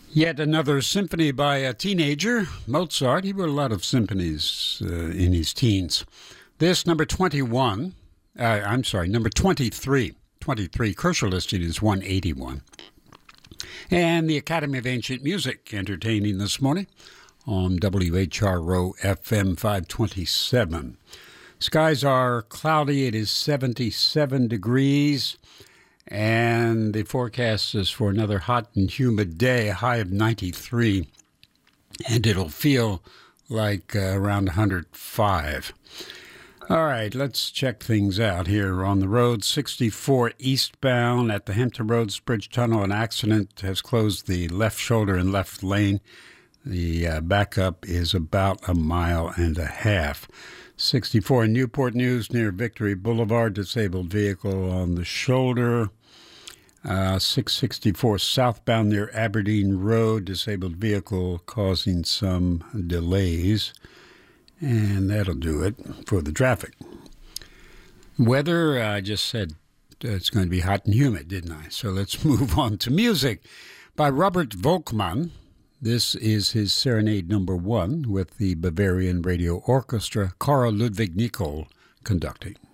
Yet another symphony by a teenager, Mozart. He wrote a lot of symphonies in his teens. This, number 23. 23. Kershaw listing is 181. And the Academy of Ancient Music entertaining this morning on WHRO FM 527. Skies are cloudy. It is 77 degrees. And the forecast is for another hot and humid day, a high of 93. And it'll feel like around 105. All right, let's check things out here on the road. 64 eastbound at the Hampton Roads Bridge Tunnel. An accident has closed the left shoulder and left lane. The backup is about a mile and a half. 64 Newport News near Victory Boulevard. Disabled vehicle on the shoulder. 664 southbound near Aberdeen Road. Disabled vehicle causing some delays. And that'll do it for the traffic. Weather, I just said it's going to be hot and humid, didn't I? So let's move on to music by Robert Volkmann. This is his Serenade number 1 with the Bavarian Radio Orchestra, Carl Ludwig Nicol conducting.